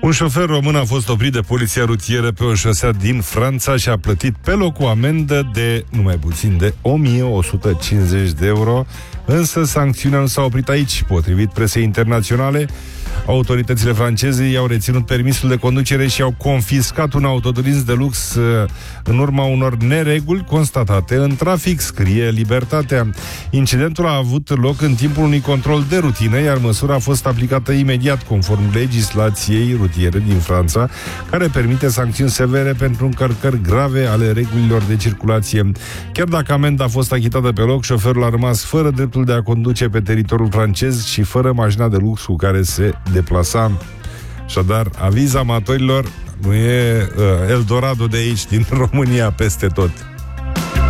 Un șofer român a fost oprit de poliția rutieră pe o șosea din Franța și a plătit pe loc o amendă de, nu mai puțin, de 1150 de euro, însă sancțiunea nu s-a oprit aici. Potrivit presei internaționale, autoritățile franceze i-au reținut permisul de conducere și au confiscat un autoturism de lux în urma unor nereguli constatate în trafic, scrie Libertatea. Incidentul a avut loc în timpul unui control de rutină, iar măsura a fost aplicată imediat conform legislației rutiere din Franța, care permite sancțiuni severe pentru încălcări grave ale regulilor de circulație. Chiar dacă amenda a fost achitată pe loc, șoferul a rămas fără dreptul de a conduce pe teritoriul francez și fără mașina de lux cu care se deplasa. Așadar, aviz amatorilor, nu e Eldorado de aici, din România, peste tot.